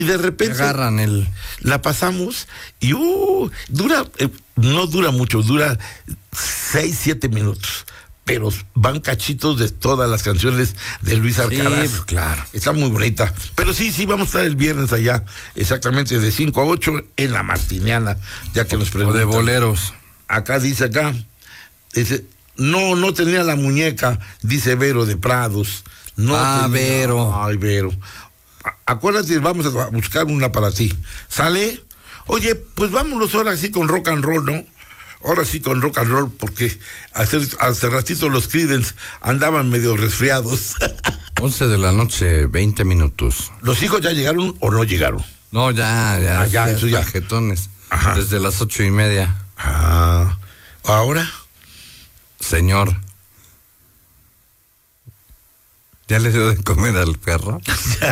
Y de repente agarran la pasamos y no dura mucho, dura 6, 7 minutos. Pero van cachitos de todas las canciones de Luis Alcaraz. Sí, claro. Está muy bonita. Pero sí, vamos a estar el viernes allá, exactamente de 5 a 8 en la Martiniana, ya que nos preguntan. O de boleros. Acá dice, no tenía la muñeca, dice Vero de Prados. Vero. Ay, Vero. Acuérdate, vamos a buscar una para ti. ¿Sale? Oye, pues vámonos ahora sí con rock and roll, ¿no? Ahora sí con rock and roll, porque hace ratito los Creedence andaban medio resfriados. 11 de la noche, 20 minutos. ¿Los hijos ya llegaron o no llegaron? No, ya, eso ya. Tarjetones. Ajá. Desde las 8:30. ¿Ahora? Señor. ¿Ya le dio de comer al perro?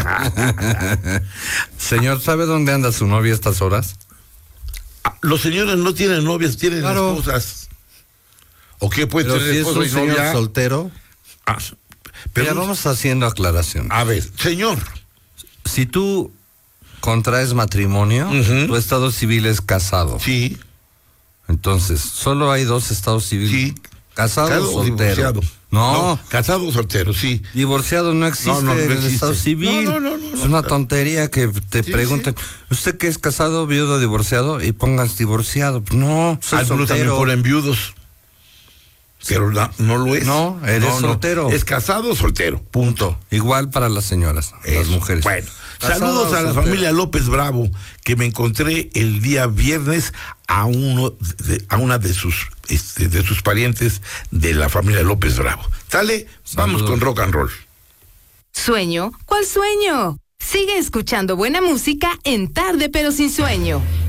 Señor, ¿sabe dónde anda su novia a estas horas? Los señores no tienen novias, tienen esposas. ¿O qué puede tener esposa y novia? Señor soltero. Pero ya vamos haciendo aclaración. A ver, señor. Si tú contraes matrimonio, tu estado civil es casado. Sí. Entonces, solo hay 2 estados civiles. Sí. Casado o soltero. Divorciado. No, casado o soltero, sí. Divorciado no existe en el estado civil. No, es una tontería que te pregunten, ¿usted qué es casado, viudo, divorciado? Y pongas divorciado. No, soy algunos soltero. También ponen viudos. Pero no lo es. No, eres soltero. Es casado o soltero, punto. Igual para las señoras, las mujeres. Bueno, saludos a la familia López Bravo, que me encontré el día viernes a una de sus parientes de la familia López Bravo. ¿Sale? Vamos con rock and roll. ¿Sueño? ¿Cuál sueño? Sigue escuchando buena música en Tarde pero sin sueño.